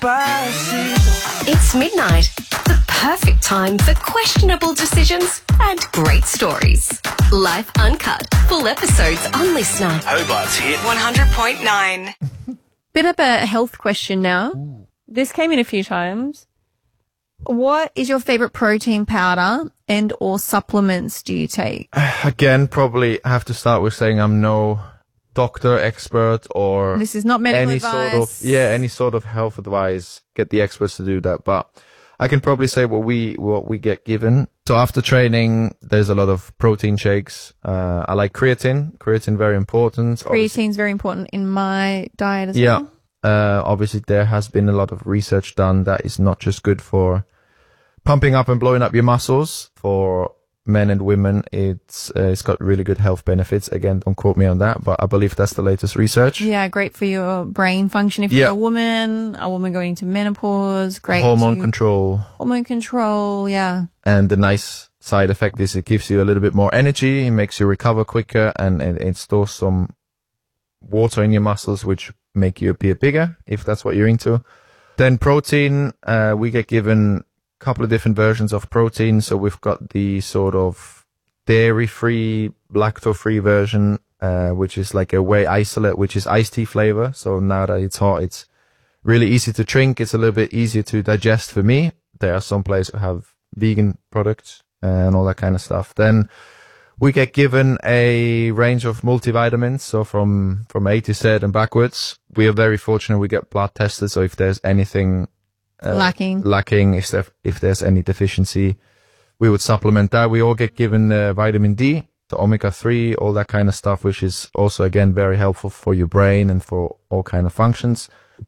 It's midnight. The perfect time for questionable decisions and great stories. Life Uncut. Full episodes on Listener. Hobart's Hit 100.9. Bit of a health question now. This came in a few times. What is your favourite protein powder and or supplements do you take? Again, probably have to start with saying I'm no doctor, expert, or This is not medical any advice. any sort of health advice. Get the experts to do that, but I can probably say what we get given. So after training, there's a lot of protein shakes. I like creatine. Creatine very important. Creatine's very important in my diet as Yeah. well. Obviously, there has been a lot of research done that is not just good for pumping up and blowing up your muscles. For men and women, it's got really good health benefits. Again, don't quote me on that, but I believe that's the latest research. Yeah, great for your brain function if you're a woman going into menopause. Great. Hormone control. Hormone control, yeah. And the nice side effect is it gives you a little bit more energy. It makes you recover quicker, and it stores some water in your muscles, which make you appear bigger, if that's what you're into. Then protein, we get given a couple of different versions of protein. So we've got the sort of dairy-free, lactose-free version, which is like a whey isolate, which is iced tea flavor. So now that it's hot, it's really easy to drink. It's a little bit easier to digest for me. There are some places who have vegan products and all that kind of stuff. Then we get given a range of multivitamins, so from A to Z and backwards. We are very fortunate we get blood tested, so if there's anything Lacking, if there's any deficiency, we would supplement that. We all get given vitamin D, the omega-3, all that kind of stuff, which is also, again, very helpful for your brain and for all kind of functions.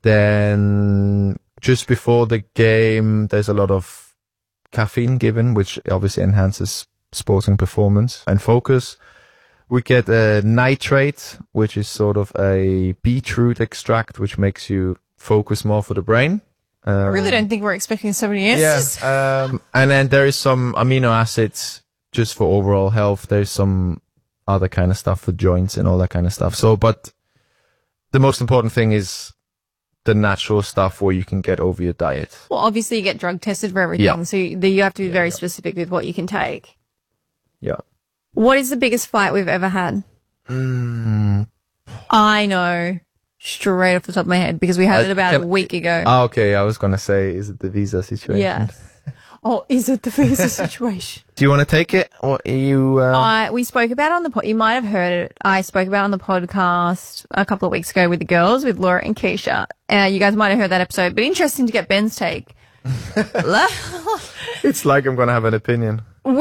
Then just before the game, there's a lot of caffeine given, which obviously enhances sporting performance and focus. We get a nitrate, which is sort of a beetroot extract, which makes you focus more for the brain. I really don't think we're expecting so many answers. Yeah. And then there is some amino acids just for overall health. There's some other kind of stuff for joints and all that kind of stuff. So, but the most important thing is the natural stuff where you can get over your diet. Well, obviously you get drug tested for everything, Yeah. so you have to be very specific with what you can take. Yeah. What is the biggest fight we've ever had? I know straight off the top of my head because we had it about a week ago. Oh, okay. I was going to say, is it the visa situation? Yes. Oh, is it the visa situation? Do you want to take it? Or are you, We spoke about it on the pod. You might have heard it. I spoke about it on the podcast a couple of weeks ago with the girls, with Laura and Keisha. You guys might have heard that episode, but interesting to get Ben's take. It's like I'm going to have an opinion.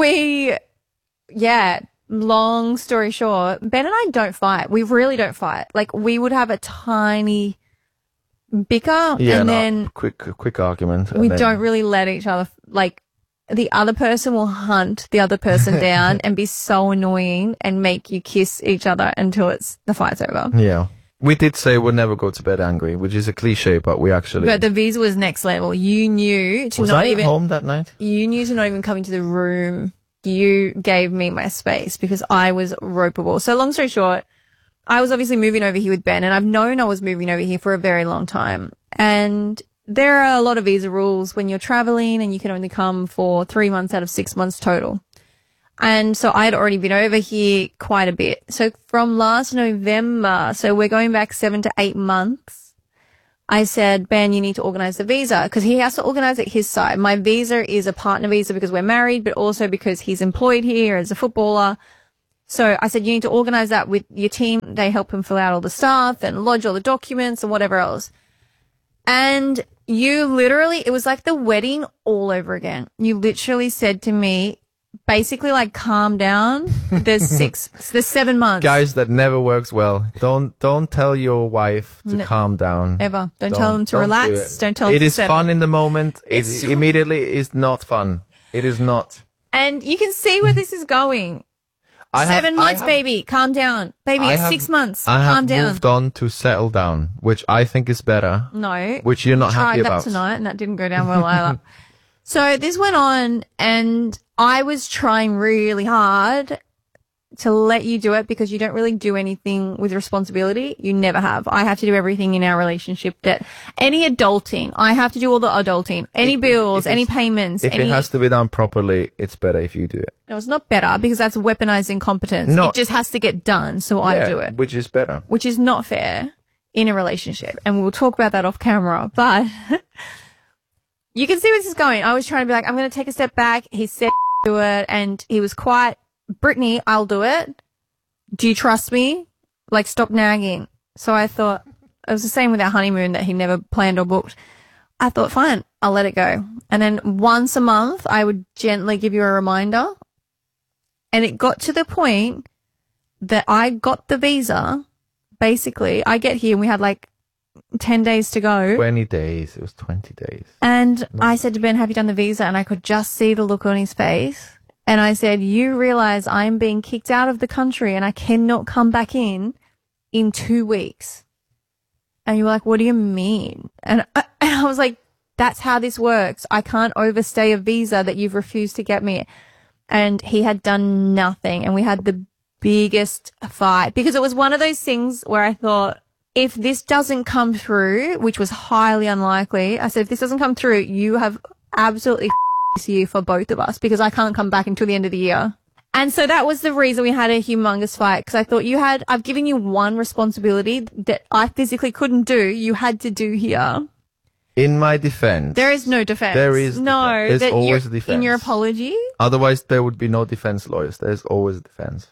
Long story short, Ben and I don't fight. We really don't fight. Like, we would have a tiny bicker and then quick argument. we don't really let each other, like, the other person will hunt the other person down and be so annoying and make you kiss each other until the fight's over. Yeah. We did say we'll never go to bed angry, which is a cliche, but we actually... But the visa was next level. You knew to Was not I even... at home that night? You knew to not even come into the room. You gave me my space because I was ropeable. So long story short, I was obviously moving over here with Ben, and I've known I was moving over here for a very long time. And there are a lot of visa rules when you're traveling, and you can only come for 3 months out of 6 months total. And so I had already been over here quite a bit. So from last November, so we're going back 7 to 8 months, I said, Ben, you need to organize the visa because he has to organize it his side. My visa is a partner visa because we're married, but also because he's employed here as a footballer. So I said, you need to organize that with your team. They help him fill out all the stuff and lodge all the documents and whatever else. And you literally, it was like the wedding all over again. You literally said to me, basically like, calm down. There's 7 months. Guys, that never works well. Don't tell your wife to calm down. Ever. Don't tell them to relax. Don't tell them it to is settle. fun in the moment. It immediately is not fun. It is not. And you can see where this is going. 7 months, baby. Calm down. Baby, it's 6 months. Calm down. I have moved on to settle down, which I think is better. No. Which you're not happy about. about. Tried that tonight and that didn't go down well either. So this went on and I was trying really hard to let you do it because you don't really do anything with responsibility. You never have. I have to do everything in our relationship. That any adulting, I have to do all the adulting. Any bills, any payments. If it has to be done properly, it's better if you do it. No, it's not better because that's weaponized incompetence. No. It just has to get done, so I do it. Which is better. Which is not fair in a relationship. And we'll talk about that off camera. But you can see where this is going. I was trying to be like, I'm going to take a step back. He said do it, and he was quite, Brittany, I'll do it. Do you trust me? Like, stop nagging. So I thought, it was the same with our honeymoon that he never planned or booked. I thought, fine, I'll let it go. And then once a month, I would gently give you a reminder. And it got to the point that I got the visa. Basically, I get here and we had like 10 days to go. 20 days. It was 20 days. And I said to Ben, have you done the visa? And I could just see the look on his face. And I said, you realize I'm being kicked out of the country and I cannot come back in 2 weeks. And you were like, what do you mean? And I was like, that's how this works. I can't overstay a visa that you've refused to get me. And he had done nothing. And we had the biggest fight because it was one of those things where I thought, if this doesn't come through, which was highly unlikely, I said, if this doesn't come through, you have absolutely this year for both of us because I can't come back until the end of the year. And so that was the reason we had a humongous fight because I thought I've given you one responsibility that I physically couldn't do. You had to do here. In my defense. There is no defense. There is no. There's always a defense. In your apology? Otherwise, there would be no defense lawyers. There's always a defense.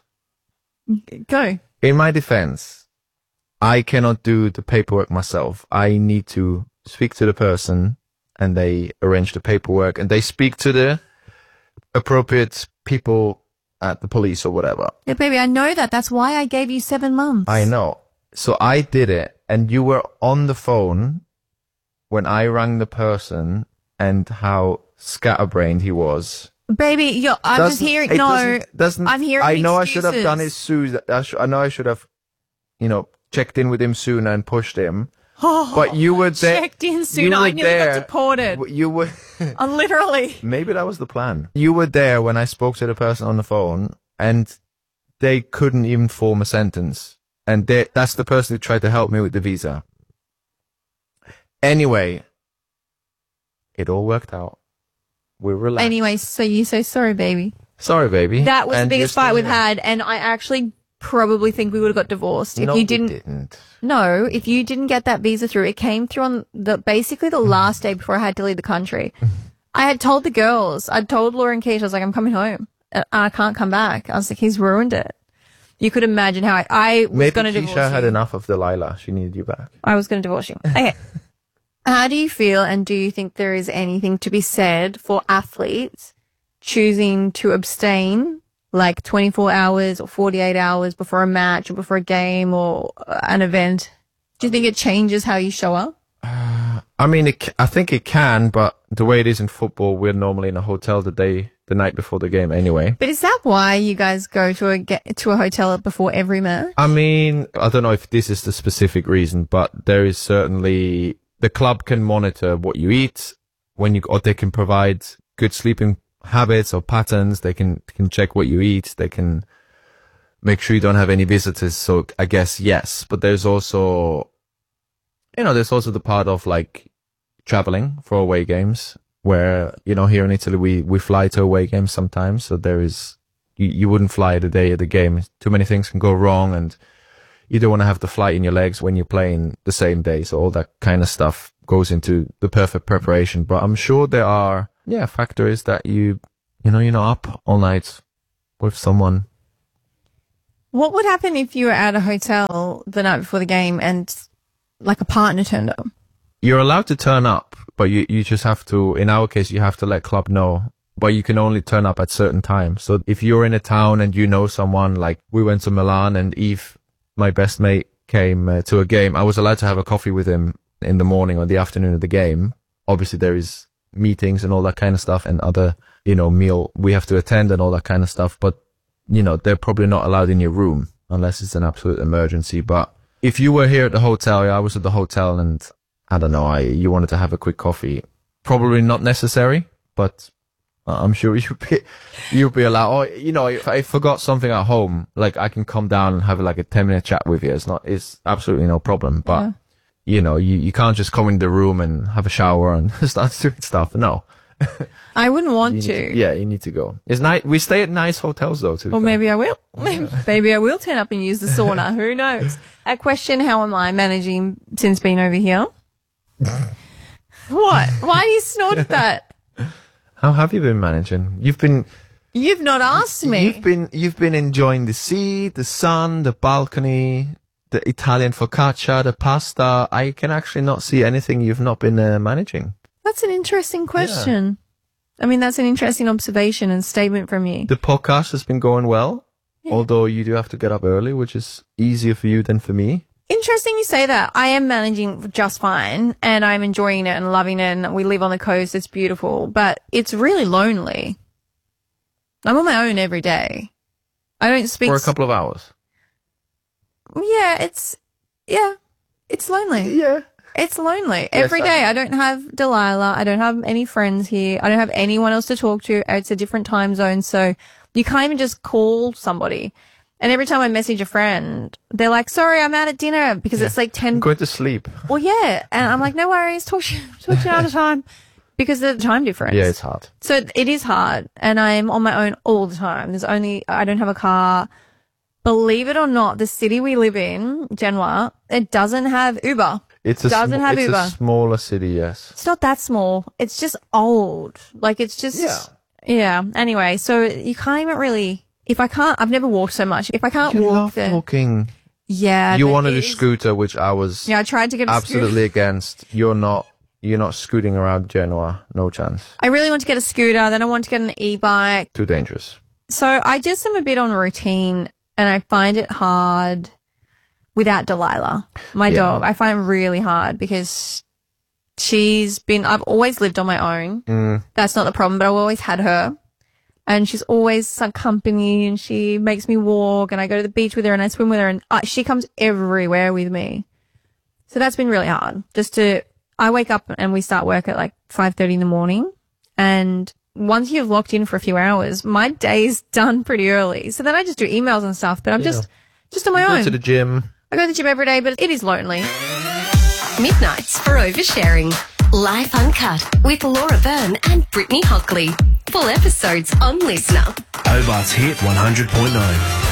Go. In my defense, I cannot do the paperwork myself. I need to speak to the person and they arrange the paperwork and they speak to the appropriate people at the police or whatever. Yeah, baby, I know that. That's why I gave you 7 months. I know. So I did it and you were on the phone when I rang the person and how scatterbrained he was. Baby, I'm just hearing, I'm hearing I know excuses. I should have done it soon. I know I should have, checked in with him sooner and pushed him. Oh, but you were there. Checked in sooner. I nearly got deported. You were. Literally. Maybe that was the plan. You were there when I spoke to the person on the phone and they couldn't even form a sentence. And that's the person who tried to help me with the visa. Anyway, it all worked out. We're relaxed. Anyway, so you say sorry, baby. Sorry, baby. That was the biggest fight we've had, and I actually probably think we would have got divorced if you didn't. We didn't. No, if you didn't get that visa through. It came through on basically the last day before I had to leave the country. I had told the girls, I'd told Laura and Keisha, I was like, I'm coming home. I can't come back. I was like, he's ruined it. You could imagine how I was going to divorce you. Maybe Keisha had enough of Delilah. She needed you back. I was going to divorce you. Okay. How do you feel, and do you think there is anything to be said for athletes choosing to abstain like 24 hours or 48 hours before a match or before a game or an event? Do you think it changes how you show up? I mean, I think it can, but the way it is in football, we're normally in a hotel the night before the game anyway. But is that why you guys go to a hotel before every match? I mean, I don't know if this is the specific reason, but there is certainly... The club can monitor what you eat or they can provide good sleeping habits or patterns. They can check what you eat. They can make sure you don't have any visitors. So I guess yes, but there's also, the part of like traveling for away games where, here in Italy, we fly to away games sometimes. So there is, you wouldn't fly the day of the game. Too many things can go wrong and you don't want to have the flight in your legs when you're playing the same day. So all that kind of stuff goes into the perfect preparation. But I'm sure there are, factors that you're not up all night with someone. What would happen if you were at a hotel the night before the game and like a partner turned up? You're allowed to turn up, but you just have to, in our case, you have to let club know. But you can only turn up at certain times. So if you're in a town and you know someone, like we went to Milan and Eve, my best mate, came to a game. I was allowed to have a coffee with him in the morning or the afternoon of the game. Obviously, there is meetings and all that kind of stuff and other, meal we have to attend and all that kind of stuff. But, they're probably not allowed in your room unless it's an absolute emergency. But if you were here at the hotel, I was at the hotel and I don't know, you wanted to have a quick coffee. Probably not necessary, but I'm sure you'll be allowed. Or, you know, if I forgot something at home, like I can come down and have like a 10-minute chat with you. It's absolutely no problem. But, you know, you can't just come in the room and have a shower and start doing stuff. No. I wouldn't want to. Yeah, you need to go. It's nice. We stay at nice hotels though, too. Or maybe I will. Maybe I will turn up and use the sauna. Who knows? A question, how am I managing since being over here? What? Why do you snort at that? How have you been managing? You've not asked me. You've been enjoying the sea, the sun, the balcony, the Italian focaccia, the pasta. I can actually not see anything you've not been managing. That's an interesting question. Yeah. I mean, that's an interesting observation and statement from you. The podcast has been going well, although you do have to get up early, which is easier for you than for me. Interesting you say that. I am managing just fine and I'm enjoying it and loving it, and we live on the coast. It's beautiful, but it's really lonely. I'm on my own every day. I don't speak for a couple of hours. Yeah, it's lonely. Yeah. It's lonely. Every day. I don't have Delilah. I don't have any friends here. I don't have anyone else to talk to. It's a different time zone. So you can't even just call somebody. And every time I message a friend, they're like, sorry, I'm out at dinner, because it's like 10. I'm going to sleep. Well, yeah. And I'm like, no worries. Talk to you another time, because of the time difference. Yeah, it's hard. So it is hard. And I'm on my own all the time. I don't have a car. Believe it or not, the city we live in, Genoa, it doesn't have Uber. It's a smaller city, yes. It's not that small. It's just old. Like, it's just... Yeah. Anyway, so you can't even really... I've never walked so much. If I can't walk there... walking. Yeah. You wanted a scooter, which I was... Yeah, I tried to get a absolutely against. You're not scooting around Genoa. No chance. I really want to get a scooter. Then I want to get an e-bike. Too dangerous. So I just am a bit on routine, and I find it hard... without Delilah, my dog. I find it really hard because I've always lived on my own. That's not the problem, but I've always had her. And she's always some company, and she makes me walk, and I go to the beach with her and I swim with her, and she comes everywhere with me. So that's been really hard. I wake up and we start work at like 5:30 in the morning. And once you've locked in for a few hours, my day's done pretty early. So then I just do emails and stuff, but I'm just on my own. Go to the gym. I go to the gym every day, but it is lonely. Midnights for Oversharing. Life Uncut with Laura Byrne and Brittany Hockley. Full episodes on Listener. Hobart's Hit 100.9.